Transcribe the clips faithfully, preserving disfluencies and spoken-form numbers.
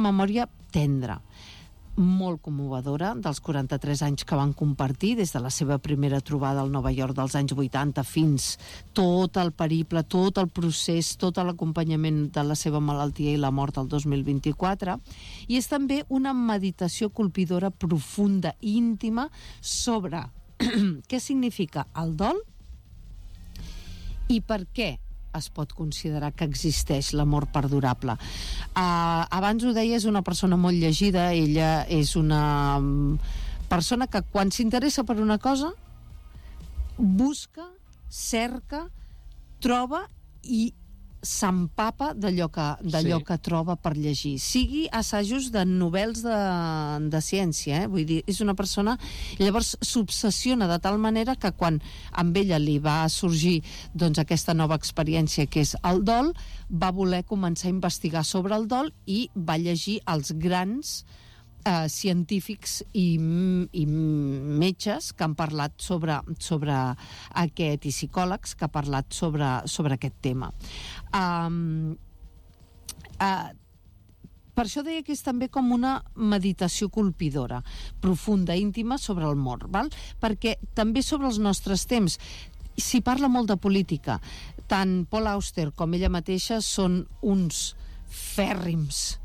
memòria tendra, molt commovedora, dels quaranta-tres anys que van compartir, des de la seva primera trobada al Nova York dels anys vuitanta fins tot el periple, tot el procés, tot l'acompanyament de la seva malaltia i la mort al dos mil vint-i-quatre. I és també una meditació colpidora, profunda, íntima, sobre què significa el dol i per què es pot considerar que existeix l'amor perdurable. Uh, abans ho deia, és una persona molt llegida, ella és una um, persona que quan s'interessa per una cosa busca, cerca, troba i s'empapa d'allò que, d'allò sí. que troba per llegir, sigui assajos de novel·les de, de ciència, eh? Vull dir, és una persona, llavors s'obsessiona de tal manera que quan amb ella li va sorgir doncs aquesta nova experiència que és el dol, va voler començar a investigar sobre el dol i va llegir els grans Uh, científics i, i metges que han parlat sobre, sobre aquest, i psicòlegs que han parlat sobre, sobre aquest tema. Um, uh, per això deia que és també com una meditació colpidora, profunda, íntima sobre el món, val? Perquè també sobre els nostres temps s'hi parla molt de política. Tant Paul Auster com ella mateixa són uns fèrrims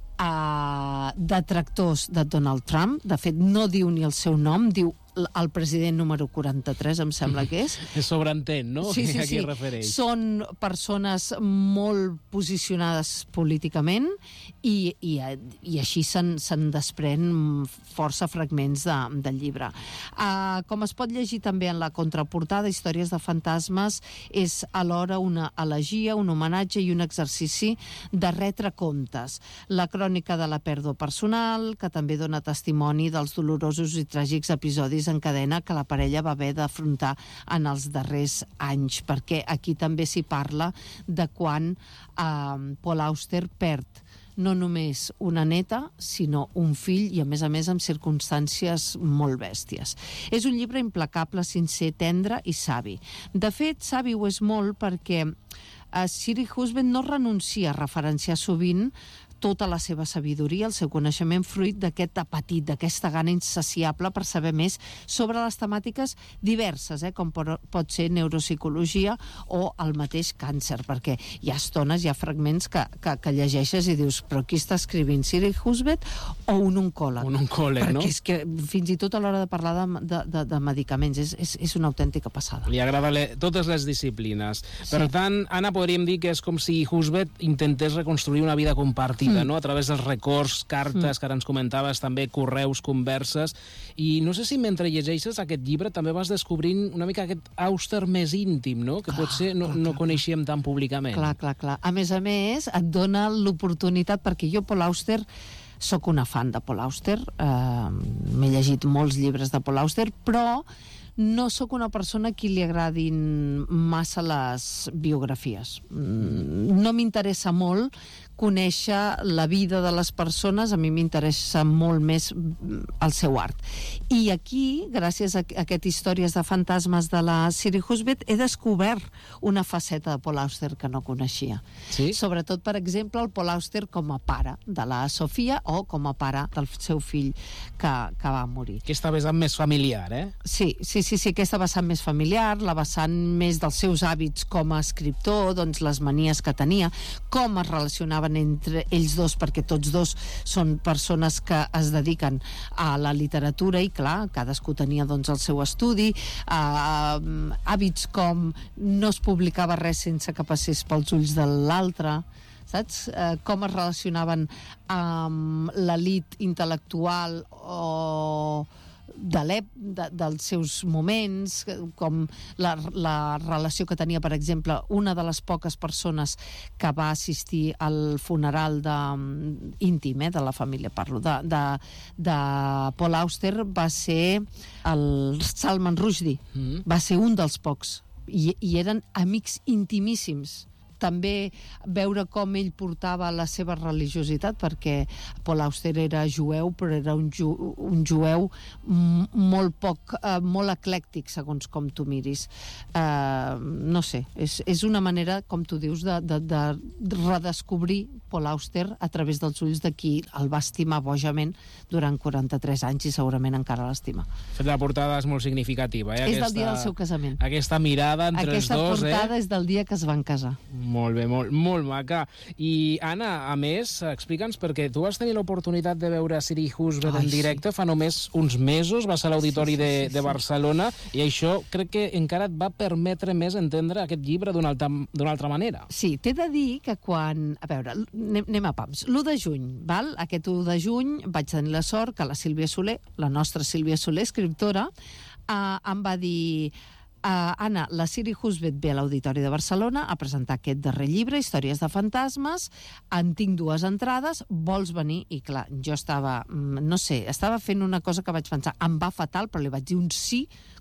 Uh, detractors de Donald Trump. De fet, no diu ni el seu nom, diu el president número quaranta-tres, em sembla que és. Es sobreentén, no? Sí, sí, a qui sí. refereix. Són persones molt posicionades políticament i, i, i així se'n, se'n desprèn força fragments de, del llibre. Uh, com es pot llegir també en la contraportada, Històries de fantasmes és alhora una elegia, un homenatge i un exercici de retre comptes. La crònica de la pèrdua personal, que també dona testimoni dels dolorosos i tràgics episodis en cadena que la parella va haver d'afrontar en els darrers anys, perquè aquí també s'hi parla de quan eh, Paul Auster perd no només una neta, sinó un fill, i a més a més amb circumstàncies molt bèsties. És un llibre implacable, sincer, tendre i savi. De fet, savi ho és molt perquè eh, Siri Husband no renuncia a referenciar sovint tota la seva sabidoria, el seu coneixement, fruit d'aquest apetit, d'aquesta gana insaciable per saber més sobre les temàtiques diverses, eh, com pot ser neuropsicologia o el mateix càncer, perquè hi ha estones, hi ha fragments que, que, que llegeixes i dius, però qui està escrivint, Siri Husband o un oncòleg? Un oncòleg, perquè no? Perquè és que fins i tot a l'hora de parlar de, de, de, de medicaments és, és, és una autèntica passada. Li agrada le, totes les disciplines. Sí. Per tant, Anna, podríem dir que és com si Husband intentés reconstruir una vida compartida, Mm. no? A través dels records, cartes, mm. que ara ens comentaves, també correus, converses, i no sé si mentre llegeixes aquest llibre també vas descobrint una mica aquest Auster més íntim, no? Que clar, potser no, clar, no coneixíem tan públicament. Clar, clar, clar. A més a més, et dona l'oportunitat, perquè jo, Paul Auster, sóc una fan de Paul Auster, eh, m'he llegit molts llibres de Paul Auster, però no sóc una persona a qui li agradin massa les biografies. No m'interessa molt conèixer la vida de les persones, a mi m'interessa molt més el seu art. I aquí, gràcies a aquest Històries de fantasmes de la Siri Husband, he descobert una faceta de Paul Auster que no coneixia. Sí? Sobretot, per exemple, el Paul Auster com a pare de la Sofia o com a pare del seu fill que, que va morir. Aquesta vessant més familiar, eh? Sí, sí, sí, sí, aquesta vessant més familiar, la vessant més dels seus hàbits com a escriptor, doncs les manies que tenia, com es relacionaven entre ells dos, perquè tots dos són persones que es dediquen a la literatura i clar, cadascú tenia doncs el seu estudi, eh, hàbits com no es publicava res sense que passés pels ulls de l'altre, saps? Eh, com es relacionaven amb l'elit intel·lectual o de l'ep, de, dels seus moments, com la, la relació que tenia, per exemple, una de les poques persones que va assistir al funeral de, íntim, eh, de la família, parlo, de, de, de Paul Auster, va ser el Salman Rushdie, mm. va ser un dels pocs, i, i eren amics intimíssims. també veure com ell portava la seva religiositat, perquè Paul Auster era jueu, però era un, ju un jueu molt poc, eh, molt eclèctic, segons com tu miris. Eh, no sé, és, és una manera, com tu dius, de, de, de redescobrir Paul Auster a través dels ulls de qui el va estimar bojament durant quaranta-tres anys i segurament encara l'estima. La portada és molt significativa, eh? És Aquesta, del dia del seu casament. Aquesta mirada entre Aquesta els dos, eh? Aquesta portada és del dia que es van casar. Molt bé, molt, molt maca. I, Anna, a més, explica'ns, perquè tu vas tenir l'oportunitat de veure Siri Husband en directe fa només uns mesos, vas a l'Auditori sí, sí, sí, de, de Barcelona, i això crec que encara et va permetre més entendre aquest llibre d'una altra, d'una altra manera. Sí, t'he de dir que quan... A veure, anem, anem a pams. l'u de juny, val? Aquest u de juny vaig tenir la sort que la Sílvia Soler, la nostra Sílvia Soler, escriptora, eh, em va dir... Uh, Anna, la Siri Husband ve a l'Auditori de Barcelona a presentar aquest darrer llibre, Històries de fantasmes, en tinc dues entrades, vols venir? I clar, jo estava, no sé, estava fent una cosa que vaig pensar, em va fatal, però li vaig dir un sí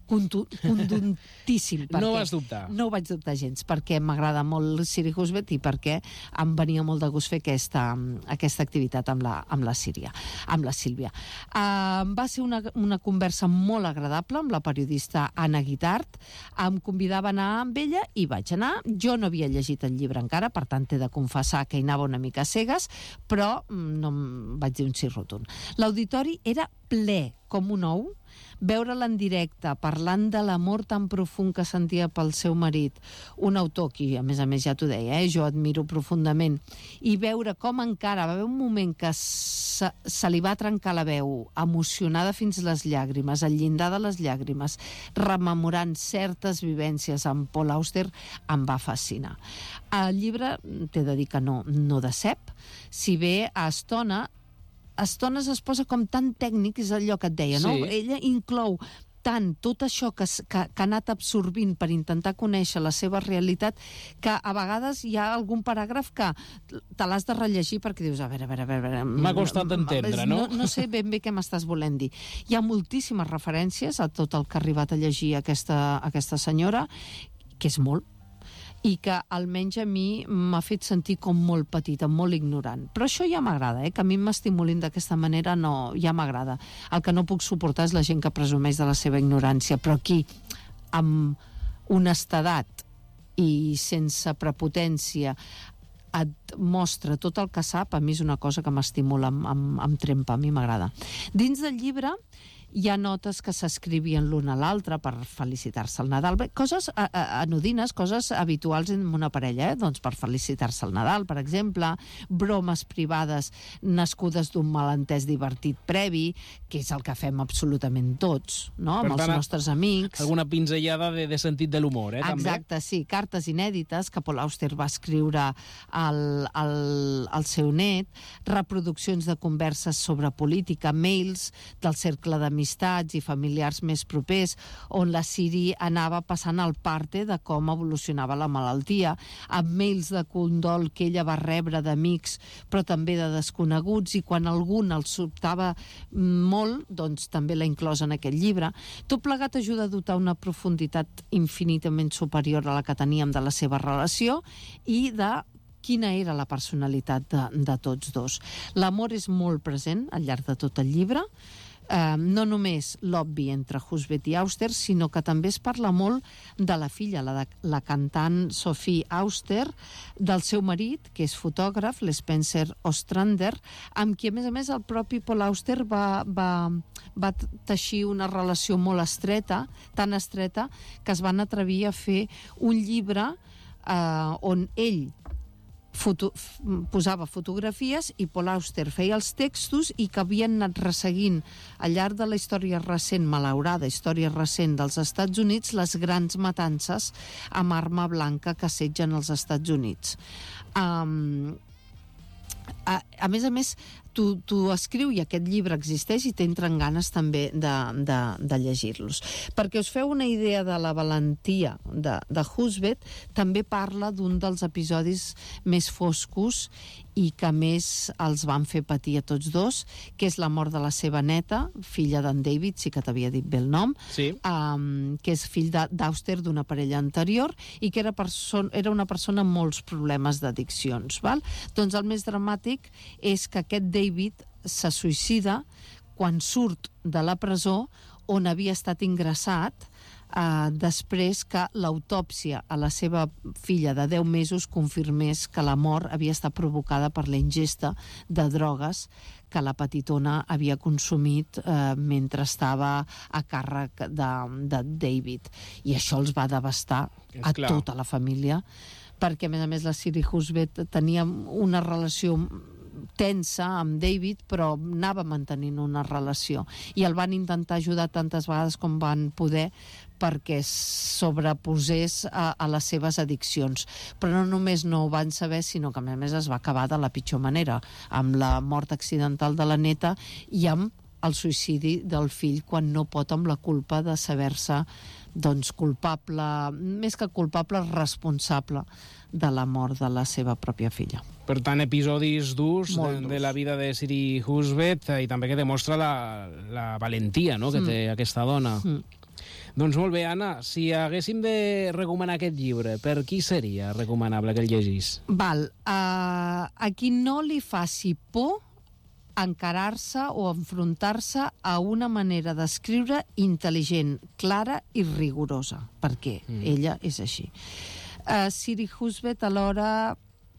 contuntíssim. No vas dubtar? No ho vaig dubtar gens, perquè m'agrada molt Siri Husband i perquè em venia molt de gust fer aquesta, aquesta activitat amb la, amb la Síria, amb la Sílvia. Uh, va ser una, una conversa molt agradable amb la periodista Anna Guitart. Em convidava a anar amb ella i vaig anar. Jo no havia llegit el llibre encara, per tant he de confessar que hi anava una mica cegues, però no em vaig dir un sí rotund. L'auditori era ple com un ou. Veure-la en directe, parlant de l'amor tan profund que sentia pel seu marit, un autor qui, a més a més, ja t'ho deia, eh, jo admiro profundament, i veure com encara va haver un moment que se, se li va trencar la veu, emocionada fins les llàgrimes, al llindar de les llàgrimes, rememorant certes vivències amb Paul Auster, em va fascinar. El llibre, t'he de dir que no, no decep, si bé a estona a estones es posa com tan tècnic, és allò que et deia, no? Sí. Ella inclou tant tot això que, que, que ha anat absorbint per intentar conèixer la seva realitat, que a vegades hi ha algun paràgraf que te l'has de rellegir perquè dius, a veure, a veure, a veure... M'ha costat d'entendre, no? no? No sé ben bé què m'estàs volent dir. Hi ha moltíssimes referències a tot el que ha arribat a llegir aquesta, aquesta senyora, que és molt, i que almenys a mi m'ha fet sentir com molt petita, molt ignorant. Però això ja m'agrada, eh? Que a mi m'estimulin d'aquesta manera, no, ja m'agrada. El que no puc suportar és la gent que presumeix de la seva ignorància, però aquí, amb honestedat i sense prepotència, et mostra tot el que sap, a mi és una cosa que m'estimula, em, em, em trempa, a mi m'agrada. Dins del llibre hi ha notes que s'escrivien l'una a l'altra per felicitar-se al Nadal. Bé, coses a, a, anodines, coses habituals en una parella, eh? Doncs per felicitar-se al Nadal, per exemple, bromes privades nascudes d'un malentès divertit previ, que és el que fem absolutament tots, no? Amb Per tant, els nostres amics. Alguna pinzellada de, de sentit de l'humor, eh? Exacte, també? Sí, cartes inèdites que Paul Auster va escriure al, al, al seu net, reproduccions de converses sobre política, mails del cercle d'amistats i familiars més propers, on la Siri anava passant el parte de com evolucionava la malaltia, amb mails de condol que ella va rebre d'amics, però també de desconeguts, i quan algun el sobtava molt, doncs també l'ha inclòs en aquest llibre. Tot plegat ajuda a dotar una profunditat infinitament superior a la que teníem de la seva relació i de quina era la personalitat de, de tots dos. L'amor és molt present al llarg de tot el llibre, Uh, no només l'obvi entre Husband i Auster, sinó que també es parla molt de la filla, la, de, la cantant Sophie Auster, del seu marit, que és fotògraf, l'Spencer Ostrander, amb qui, a més a més, el propi Paul Auster va, va, va teixir una relació molt estreta, tan estreta, que es van atrevir a fer un llibre uh, on ell Foto, posava fotografies i Paul Auster feia els textos, i que havien anat resseguint al llarg de la història recent, malaurada història recent dels Estats Units, les grans matances amb arma blanca que assetgen els Estats Units. Um, a, a més a més, tu, tu escriu i aquest llibre existeix i t'entren ganes també de, de, de llegir-los. Perquè us feu una idea de la valentia de, de Husbeth, també parla d'un dels episodis més foscos i que més els van fer patir a tots dos, que és la mort de la seva neta, filla d'en David, sí que t'havia dit bé el nom, sí. um, que és fill d'Auster, d'una parella anterior, i que era, era una persona amb molts problemes d'addiccions. Val? Doncs el més dramàtic és que aquest David se suïcida quan surt de la presó on havia estat ingressat eh, després que l'autòpsia a la seva filla de deu mesos confirmés que la mort havia estat provocada per la ingesta de drogues que la petitona havia consumit eh, mentre estava a càrrec de, de David. I això els va devastar a clar. tota la família, perquè a més a més la Siri Husbeth tenia una relació tensa amb David, però anava mantenint una relació i el van intentar ajudar tantes vegades com van poder perquè sobreposés a, a les seves addiccions, però no només no ho van saber, sinó que a més a més es va acabar de la pitjor manera, amb la mort accidental de la neta i amb el suïcidi del fill quan no pot, amb la culpa de saber-se doncs culpable, més que culpable, responsable de la mort de la seva pròpia filla. Per tant, episodis durs de, durs. de la vida de Siri Husbeth i també que demostra la, la valentia, no?, que mm. té aquesta dona. Mm. Doncs molt bé, Anna, si haguéssim de recomanar aquest llibre, per qui seria recomanable que el llegís? Val, uh, a qui no li faci por encarar-se o enfrontar-se a una manera d'escriure intel·ligent, clara i rigorosa, perquè mm. ella és així. Uh, Siri Husbeth, alhora,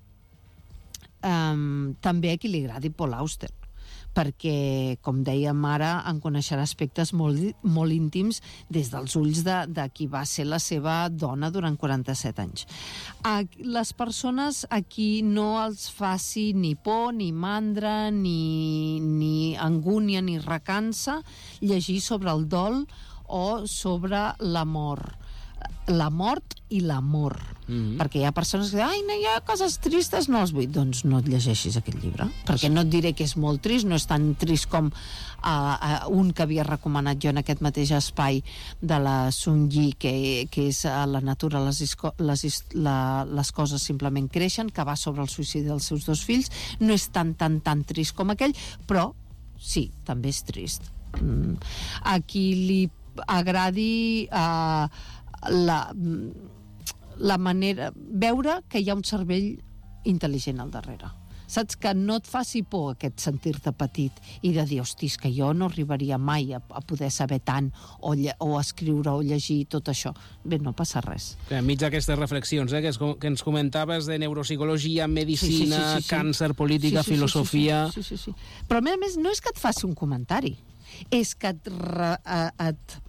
um, també a qui li agradi Paul Auster, perquè, com dèiem ara, en coneixerà aspectes molt, molt íntims des dels ulls de, de qui va ser la seva dona durant quaranta-set anys. A les persones a qui no els faci ni por, ni mandra, ni, ni angúnia, ni recança, llegir sobre el dol o sobre l'amor. La mort i l'amor. Mm-hmm. Perquè hi ha persones que diuen, ai, no hi ha coses tristes, no els vull. Doncs no et llegeixis aquest llibre, perquè no et diré que és molt trist, no és tan trist com uh, uh, un que havia recomanat jo en aquest mateix espai de la Sun Yi, que, que és a la natura les, isco, les, la, les coses simplement creixen, que va sobre el suïcidi dels seus dos fills. No és tan, tan, tan trist com aquell, però sí, també és trist. Mm. A qui li agradi uh, la... la manera, veure que hi ha un cervell intel·ligent al darrere. Saps? Que no et faci por aquest sentir-te petit i de dir, hosti, que jo no arribaria mai a, a poder saber tant o, lle o escriure o llegir tot això. Bé, no passa res. Enmig d'aquestes reflexions eh, que, es, que ens comentaves de neuropsicologia, medicina, sí, sí, sí, sí, càncer, política, sí, sí, filosofia... Sí sí sí, sí, sí, sí. Però a més a més no és que et faci un comentari, és que et... Re, et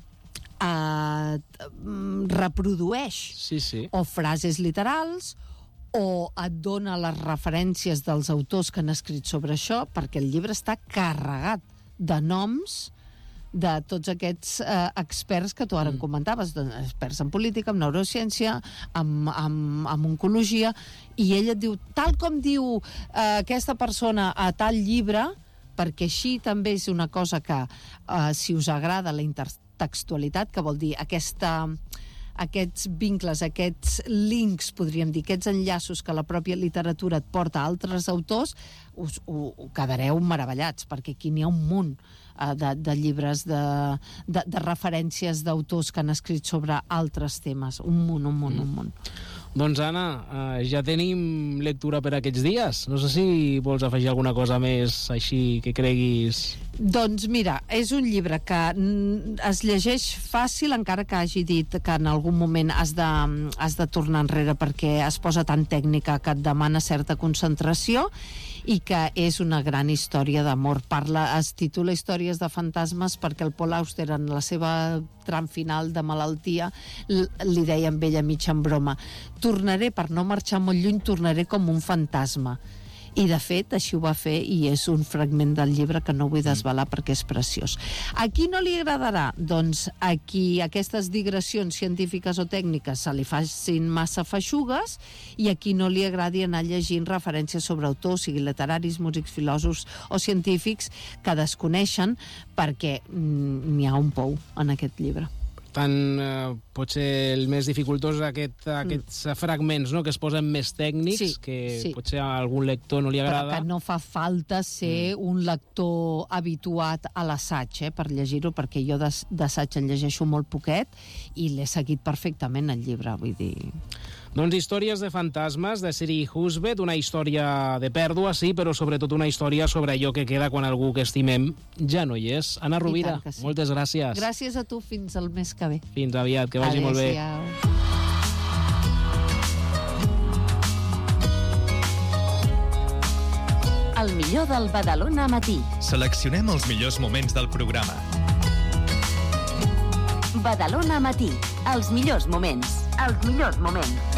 et reprodueix sí, sí. o frases literals o et dona les referències dels autors que han escrit sobre això, perquè el llibre està carregat de noms de tots aquests eh, experts que tu ara mm. comentaves, doncs, experts en política, en neurociència, en, en, en oncologia, i ella et diu, tal com diu eh, aquesta persona a tal llibre, perquè així també és una cosa que, eh, si us agrada la interpretació, textualitat, que vol dir aquesta, aquests vincles, aquests links, podríem dir, aquests enllaços que la pròpia literatura et porta a altres autors, us, ho, ho quedareu meravellats, perquè aquí n'hi ha un munt uh, de, de llibres, de, de, de referències d'autors que han escrit sobre altres temes. Un munt, un munt, mm. un munt. Doncs, Anna, eh, ja tenim lectura per aquests dies. No sé si vols afegir alguna cosa més així que creguis... Doncs mira, és un llibre que es llegeix fàcil, encara que hagi dit que en algun moment has de, has de tornar enrere perquè es posa tan tècnica que et demana certa concentració, i que és una gran història d'amor. Parla, es titula Històries de fantasmes perquè el Paul Auster, en la seva tram final de malaltia, li deia amb ella mig en broma, tornaré, per no marxar molt lluny, tornaré com un fantasma. I de fet així ho va fer, i és un fragment del llibre que no vull desvelar perquè és preciós. A qui no li agradarà? Doncs a qui aquestes digressions científiques o tècniques se li facin massa feixugues, i a qui no li agradi anar llegint referències sobre autors, sigui literaris, músics, filòsofs o científics que desconeixen, perquè mm, n'hi ha un pou en aquest llibre. Tant, eh, potser el més dificultós aquest, aquests mm. fragments, no?, que es posen més tècnics, sí, que sí. potser a algun lector no li agrada. Però que no fa falta ser mm. un lector habituat a l'assaig, eh, per llegir-ho, perquè jo d'assaig en llegeixo molt poquet i l'he seguit perfectament el llibre, vull dir... Doncs Històries de fantasmes, de Siri Husted, una història de pèrdua, sí, però sobretot una història sobre allò que queda quan algú que estimem ja no hi és. Anna Rovira, sí. moltes gràcies. Gràcies a tu, fins al mes que ve. Fins aviat, que vagi molt bé. El millor del Badalona Matí. Seleccionem els millors moments del programa. Badalona Matí. Els millors moments. Els millors moments.